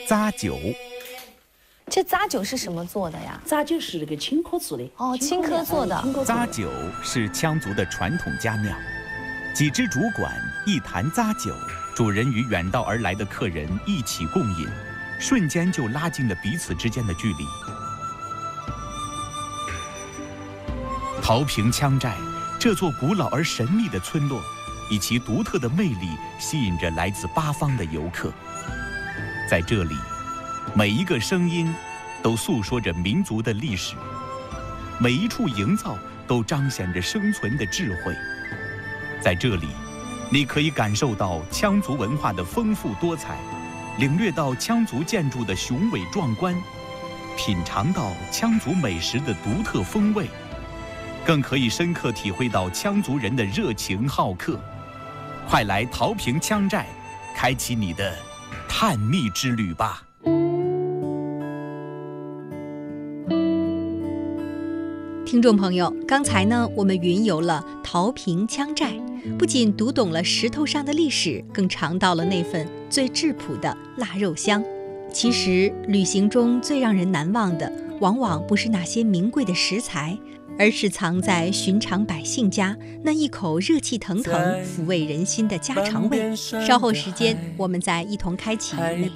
咂酒。 这咂酒是什么做的呀？ 咂酒是那个青稞做的。 哦，青稞做的。 咂酒是羌族的传统佳酿，几只竹管，一坛咂酒，主人与远道而来的客人一起共饮，瞬间就拉近了彼此之间的距离。陶坪羌寨这座古老而神秘的村落，以其独特的魅力吸引着来自八方的游客。在这里，每一个声音都诉说着民族的历史，每一处营造都彰显着生存的智慧。在这里，你可以感受到羌族文化的丰富多彩，领略到羌族建筑的雄伟壮观，品尝到羌族美食的独特风味，更可以深刻体会到羌族人的热情好客。快来陶坪羌寨，开启你的探秘之旅吧！ 听众朋友，刚才呢，我们云游了陶坪羌寨，不仅读懂了石头上的历史，更尝到了那份最质朴的腊肉香。其实，旅行中最让人难忘的，往往不是那些名贵的食材，而是藏在寻常百姓家那一口热气腾腾、抚慰人心的家常味。稍后时间，我们再一同开启